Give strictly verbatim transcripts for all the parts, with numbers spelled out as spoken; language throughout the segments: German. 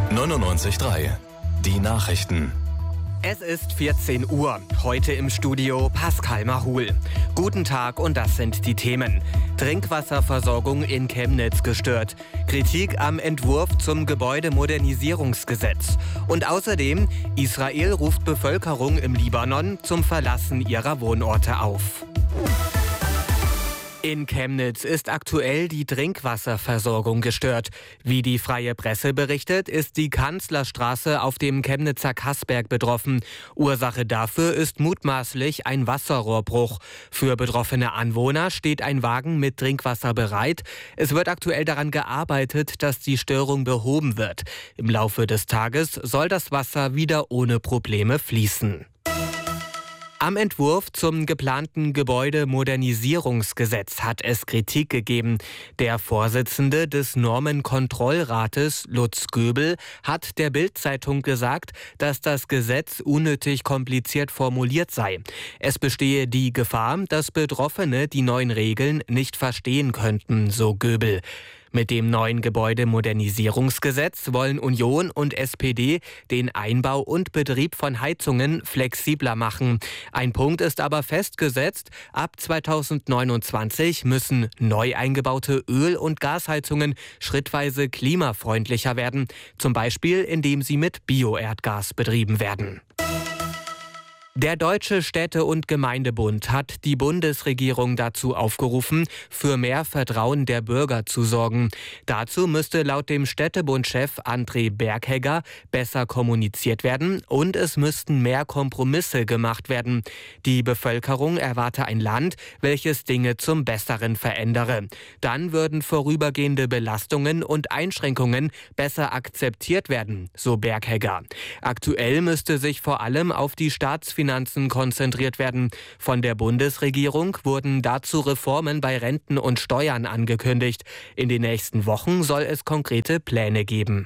neunundneunzig Komma drei. Die Nachrichten. Es ist vierzehn Uhr. Heute im Studio Pascal Mahul. Guten Tag und das sind die Themen. Trinkwasserversorgung in Chemnitz gestört. Kritik am Entwurf zum Gebäudemodernisierungsgesetz. Und außerdem, Israel ruft Bevölkerung im Libanon zum Verlassen ihrer Wohnorte auf. In Chemnitz ist aktuell die Trinkwasserversorgung gestört. Wie die Freie Presse berichtet, ist die Kanzlerstraße auf dem Chemnitzer Kassberg betroffen. Ursache dafür ist mutmaßlich ein Wasserrohrbruch. Für betroffene Anwohner steht ein Wagen mit Trinkwasser bereit. Es wird aktuell daran gearbeitet, dass die Störung behoben wird. Im Laufe des Tages soll das Wasser wieder ohne Probleme fließen. Am Entwurf zum geplanten Gebäudemodernisierungsgesetz hat es Kritik gegeben. Der Vorsitzende des Normenkontrollrates, Lutz Göbel, hat der Bild-Zeitung gesagt, dass das Gesetz unnötig kompliziert formuliert sei. Es bestehe die Gefahr, dass Betroffene die neuen Regeln nicht verstehen könnten, so Göbel. Mit dem neuen Gebäudemodernisierungsgesetz wollen Union und S P D den Einbau und Betrieb von Heizungen flexibler machen. Ein Punkt ist aber festgesetzt: Ab zweitausendneunundzwanzig müssen neu eingebaute Öl- und Gasheizungen schrittweise klimafreundlicher werden, zum Beispiel indem sie mit Bioerdgas betrieben werden. Der Deutsche Städte- und Gemeindebund hat die Bundesregierung dazu aufgerufen, für mehr Vertrauen der Bürger zu sorgen. Dazu müsste laut dem Städtebundchef André Berghegger besser kommuniziert werden und es müssten mehr Kompromisse gemacht werden. Die Bevölkerung erwarte ein Land, welches Dinge zum Besseren verändere. Dann würden vorübergehende Belastungen und Einschränkungen besser akzeptiert werden, so Berghegger. Aktuell müsste sich vor allem auf die Staatsfinanzen Finanzen konzentriert werden. Von der Bundesregierung wurden dazu Reformen bei Renten und Steuern angekündigt. In den nächsten Wochen soll es konkrete Pläne geben.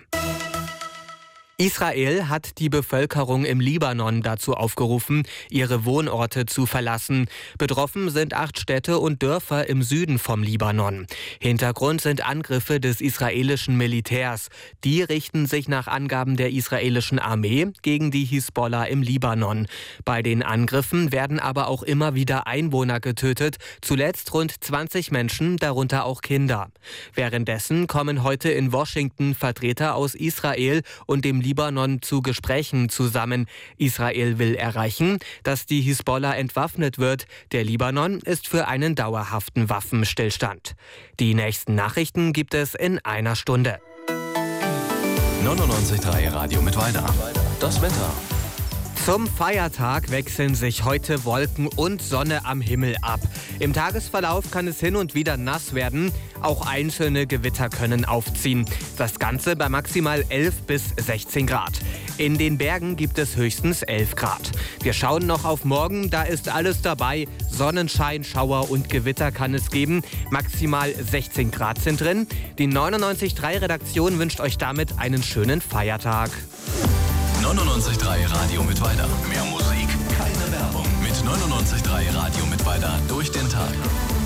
Israel hat die Bevölkerung im Libanon dazu aufgerufen, ihre Wohnorte zu verlassen. Betroffen sind acht Städte und Dörfer im Süden vom Libanon. Hintergrund sind Angriffe des israelischen Militärs. Die richten sich nach Angaben der israelischen Armee gegen die Hisbollah im Libanon. Bei den Angriffen werden aber auch immer wieder Einwohner getötet, zuletzt rund zwanzig Menschen, darunter auch Kinder. Währenddessen kommen heute in Washington Vertreter aus Israel und dem Libanon zu Gesprächen zusammen. Israel will erreichen, dass die Hisbollah entwaffnet wird. Der Libanon ist für einen dauerhaften Waffenstillstand. Die nächsten Nachrichten gibt es in einer Stunde. neunundneunzig Komma drei Radio Mittweida. Das Wetter. Zum Feiertag wechseln sich heute Wolken und Sonne am Himmel ab. Im Tagesverlauf kann es hin und wieder nass werden. Auch einzelne Gewitter können aufziehen. Das Ganze bei maximal elf bis sechzehn Grad. In den Bergen gibt es höchstens elf Grad. Wir schauen noch auf morgen, da ist alles dabei. Sonnenschein, Schauer und Gewitter kann es geben. Maximal sechzehn Grad sind drin. Die neunundneunzig Komma drei Redaktion wünscht euch damit einen schönen Feiertag. neunundneunzig Komma drei Radio Mittweida. Mehr Musik, keine Werbung. Mit neunundneunzig Komma drei Radio Mittweida durch den Tag.